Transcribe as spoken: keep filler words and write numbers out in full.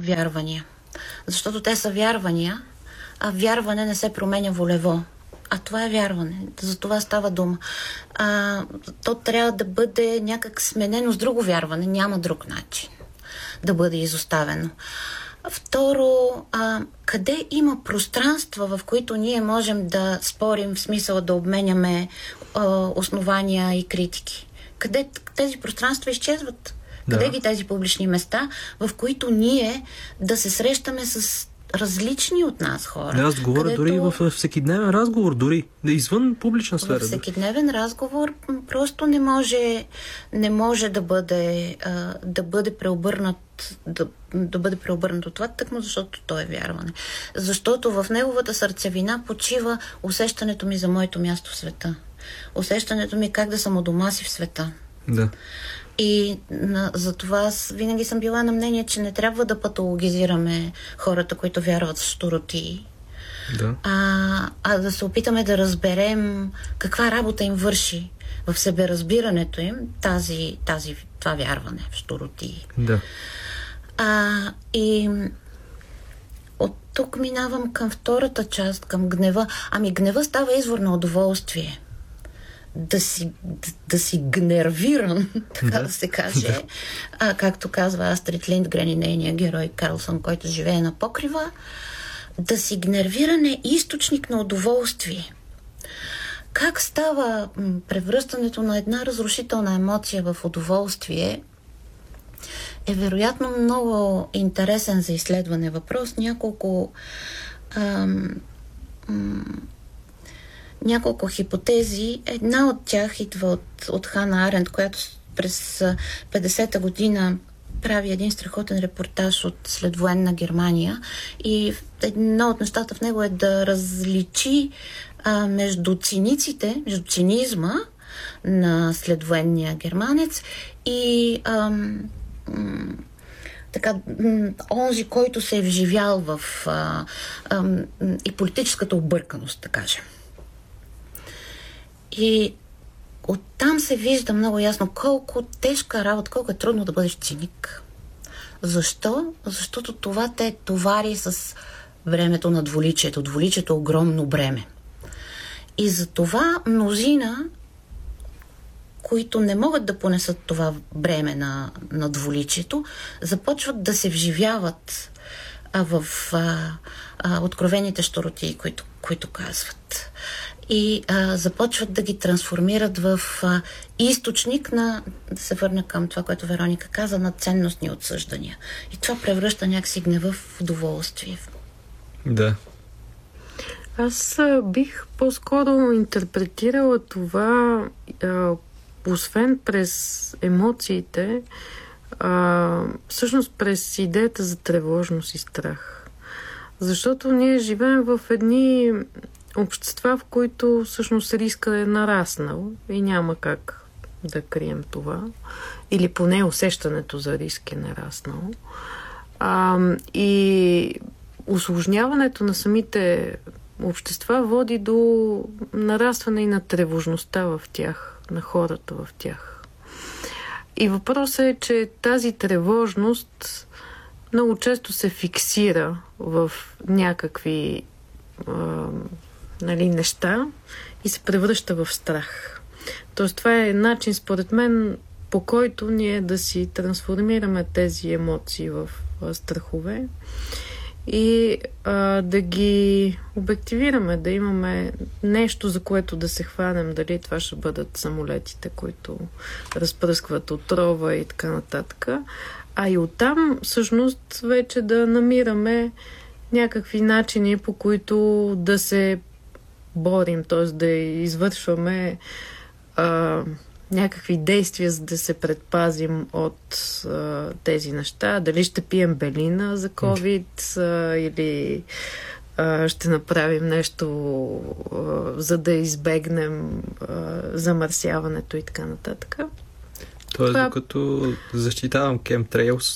вярвания. Защото те са вярвания, а вярване не се променя волево. А това е вярване. За това става дума. А, то трябва да бъде някак сменено с друго вярване. Няма друг начин да бъде изоставено. Второ, а, къде има пространства, в които ние можем да спорим, в смисъл да обменяме а, основания и критики? Къде тези пространства изчезват? Да. Къде ги тези публични места, в които ние да се срещаме с различни от нас хора? Разговора където... дори в всекидневен разговор, дори извън публична сфера. В всекидневен разговор просто не може, не може да бъде, а, да бъде преобърнат да, да бъде преобърнато това, тъкмо защото то е вярване. Защото в неговата сърцевина почива усещането ми за моето място в света. Усещането ми как да съм у дома си в света. Да. И на, за това аз винаги съм била на мнение, че не трябва да патологизираме хората, които вярват в щуротии. Да. А, а да се опитаме да разберем каква работа им върши в себеразбирането им тази, тази, това вярване в щуротии. Да. А, и от тук минавам към втората част, към гнева. Ами гнева става извор на удоволствие. Да си, да, да си гнервиран, така да, да се каже, да. А, както казва Астрид Линдгрен и нейния герой Карлсон, който живее на покрива, да си гнервиран е източник на удоволствие. Как става м, превръщането на една разрушителна емоция в удоволствие е вероятно много интересен за изследване въпрос. Няколко ам, м, няколко хипотези. Една от тях идва от, от Хана Аренд, която през петдесета година прави един страхотен репортаж от следвоенна Германия и едно от нещата в него е да различи а, между циниците, между цинизма на следвоенния германец и ам, м, така, м, онзи, който се е вживял в а, ам, и политическата обърканост, да кажем. И оттам се вижда много ясно колко тежка работа, колко е трудно да бъдеш циник. Защо? Защото това те товари с времето на двуличието. Двуличието е огромно бреме. И за това мнозина, които не могат да понесат това бреме на, на двуличието, започват да се вживяват а, в а, а, откровените щуротии, които, които казват. И а, започват да ги трансформират в а, източник на, да се върна към това, което Вероника каза, на ценностни отсъждания. И това превръща някакси гнева в удоволствие. Да. Аз а, бих по-скоро интерпретирала това, а, освен през емоциите, а, всъщност през идеята за тревожност и страх. Защото ние живеем в едни общества, в които всъщност риска е нараснал и няма как да крием това. Или поне усещането за риск е нараснал. А, и усложняването на самите общества води до нарастване и на тревожността в тях, на хората в тях. И въпросът е, че тази тревожност много често се фиксира в някакви а, нали, неща и се превръща в страх. Тоест това е начин, според мен, по който ние да си трансформираме тези емоции в а, страхове и а, да ги обективираме, да имаме нещо, за което да се хванем, дали това ще бъдат самолетите, които разпръскват отрова и така нататък. А и оттам, всъщност, вече да намираме някакви начини, по които да се борим, т.е. да извършваме а, някакви действия, за да се предпазим от а, тези неща. Дали ще пием белина за COVID а, или а, ще направим нещо, а, за да избегнем а, замърсяването и така нататък. Тоест, докато защитавам Chemtrails,